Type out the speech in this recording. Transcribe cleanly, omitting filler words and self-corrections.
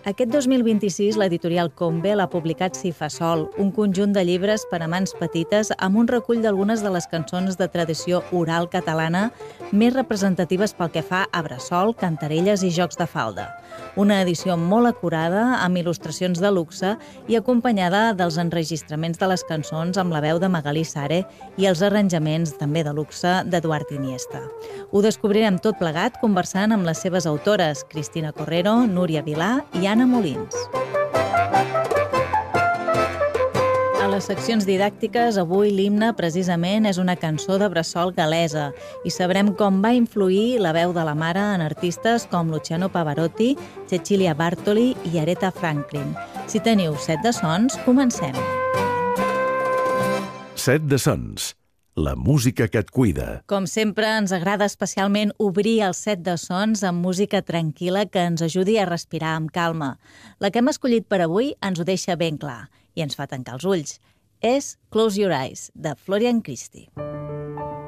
Aquest 2026 l'editorial Combel ha publicat Si fa sol, un conjunt de llibres per a mans petites amb un recull d'algunes de les cançons de tradició oral catalana més representatives pel que fa a bressol, cantarelles i jocs de falda. Una edició molt acurada, amb il·lustracions de luxe i acompanyada dels enregistraments de les cançons amb la veu de Magalí Sare i els arranjaments també de luxe d'Eduard Iniesta. Ho descobrirem tot plegat conversant amb les seves autores, Cristina Correro, Núria Vilà i Anna Molins. A les seccions didàctiques, avui l'himne precisament és una cançó de bressol gal·lesa i sabrem com va influir la veu de la mare en artistes com Luciano Pavarotti, Cecilia Bartoli i Aretha Franklin. Si teniu set de sons, comencem. Set de sons. La música que et cuida. Com sempre, ens agrada especialment obrir el set de sons amb música tranquil·la que ens ajudi a respirar amb calma. La que hem escollit per avui ens ho deixa ben clar i ens fa tancar els ulls. És Close Your Eyes, de Florian Christie.